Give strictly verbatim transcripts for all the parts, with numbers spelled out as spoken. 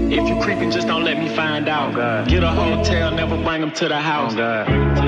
If you creeping, just don't let me find out. Oh, get a hotel, never bring them to the house. Oh,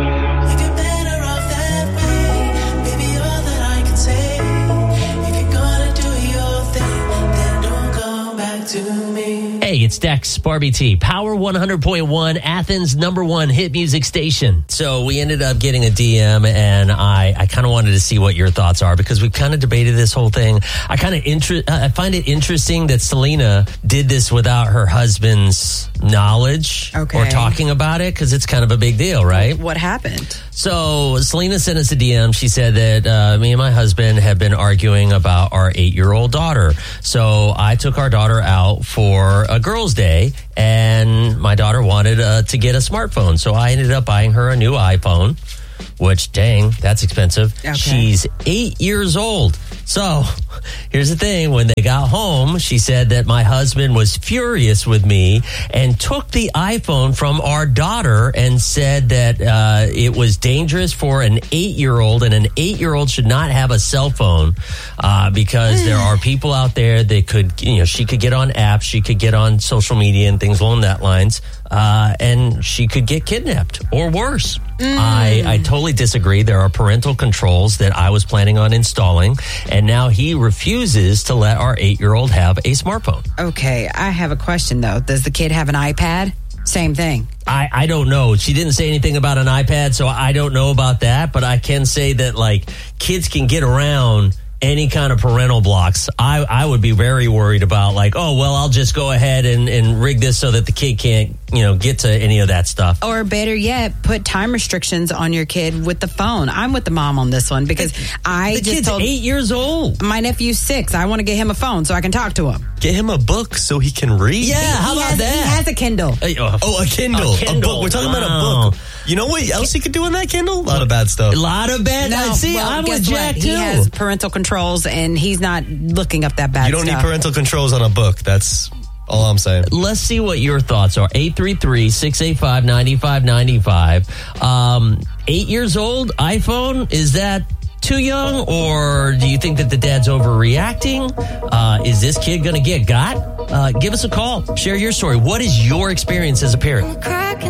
Hey, it's Dex, Barbie T, Power one hundred point one, Athens' number one hit music station. So we ended up getting a D M, and I, I kind of wanted to see what your thoughts are, because we've kind of debated this whole thing. I kind of inter- I find it interesting that Selena did this without her husband's knowledge okay. or talking about it, because it's kind of a big deal, right? What happened? So Selena sent us a D M. She said that uh, me and my husband have been arguing about our eight-year-old daughter. So I took our daughter out for a girls' day, and my daughter wanted uh, to get a smartphone. So I ended up buying her a new iPhone, which, dang, that's expensive. Okay. She's eight years old. So here's the thing. When they got home, she said that my husband was furious with me and took the iPhone from our daughter and said that uh, it was dangerous for an eight-year-old, and an eight-year-old should not have a cell phone uh, because there are people out there that could, you know, she could get on apps, she could get on social media and things along that lines, uh, and she could get kidnapped or worse. Mm. I, I totally disagree. There are parental controls that I was planning on installing, and now he refuses to let our eight-year-old have a smartphone. Okay, I have a question, though. Does the kid have an iPad? Same thing. I, I don't know. She didn't say anything about an iPad, so I don't know about that, but I can say that, like, kids can get around any kind of parental blocks. I, I would be very worried about, like, oh, well, I'll just go ahead and, and rig this so that the kid can't, you know, get to any of that stuff. Or better yet, put time restrictions on your kid with the phone. I'm with the mom on this one, because I the just kid's told eight years old. My nephew's six. I want to get him a phone so I can talk to him. Get him a book so he can read. Yeah, how he about has, that? He has a Kindle. Oh, a Kindle. A Kindle. A book. We're talking Wow. about a book. You know what else he could do in that Kindle? A lot of bad stuff. A lot of bad. No, See, well, I'm with guess Jack, what? too. He has parental controls, and he's not looking up that bad You don't stuff. need parental controls on a book. That's all I'm saying. Let's see what your thoughts are. eight three three, six eight five, nine five nine five. Um, eight years old, iPhone, is that too young, or do you think that the dad's overreacting? Uh, is this kid going to get got? Uh, give us a call. Share your story. What is your experience as a parent?